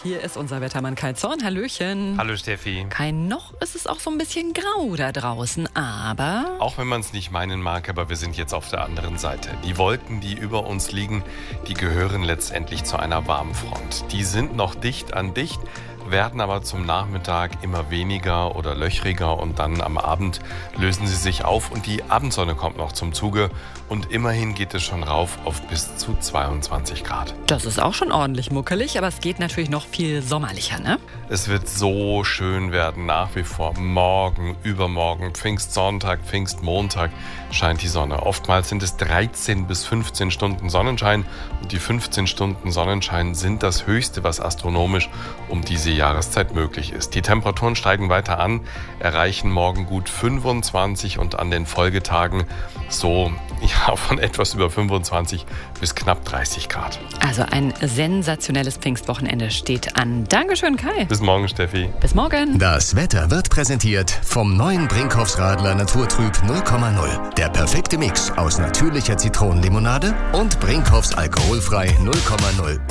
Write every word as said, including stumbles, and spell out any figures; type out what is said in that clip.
Hier ist unser Wettermann Kai Zorn. Hallöchen. Hallo Steffi. Kai, noch ist es auch so ein bisschen grau da draußen, aber... Auch wenn man es nicht meinen mag, aber wir sind jetzt auf der anderen Seite. Die Wolken, die über uns liegen, die gehören letztendlich zu einer Warmfront. Die sind noch dicht an dicht, werden aber zum Nachmittag immer weniger oder löchriger und dann am Abend lösen sie sich auf und die Abendsonne kommt noch zum Zuge und immerhin geht es schon rauf auf bis zu zweiundzwanzig Grad. Das ist auch schon ordentlich muckelig, aber es geht natürlich noch viel sommerlicher, ne? Es wird so schön werden, nach wie vor. Morgen, übermorgen, Pfingstsonntag, Pfingstmontag scheint die Sonne. Oftmals sind es dreizehn bis fünfzehn Stunden Sonnenschein und die fünfzehn Stunden Sonnenschein sind das Höchste, was astronomisch um diese Jahreszeit möglich ist. Die Temperaturen steigen weiter an, erreichen morgen gut fünfundzwanzig und an den Folgetagen so ja, von etwas über fünfundzwanzig bis knapp dreißig Grad. Also ein sensationelles Pfingstwochenende steht an. Dankeschön, Kai. Bis morgen, Steffi. Bis morgen. Das Wetter wird präsentiert vom neuen Brinkhoffs Radler Naturtrüb null Komma null. Der perfekte Mix aus natürlicher Zitronenlimonade und Brinkhoffs alkoholfrei null Komma null.